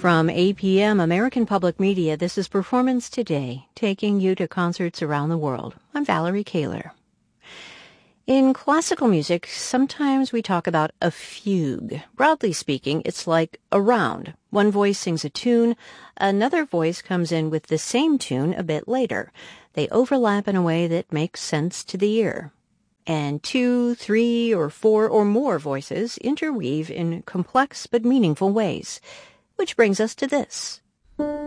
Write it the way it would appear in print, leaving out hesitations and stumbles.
From APM, American Public Media, this is Performance Today, taking you to concerts around the world. I'm Valerie Kaler. In classical music, sometimes we talk about a fugue. Broadly speaking, it's like a round. One voice sings a tune, another voice comes in with the same tune a bit later. They overlap in a way that makes sense to the ear. And 2, 3, or 4 or more voices interweave in complex but meaningful ways. Which brings us to this.